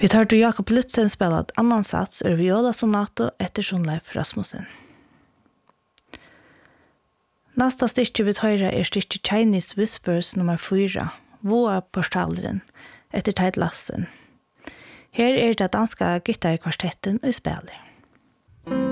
Vi tar til Jakob Lutzen spelat annan sats ur Viola Sonato etter Sonleif Rasmussen. Nästa stycke vi tar stycke Chinese Whispers nummer 4, Våa-portaleren, etter Tide Lassen. Her det danska gitarrkvartetten i spelet.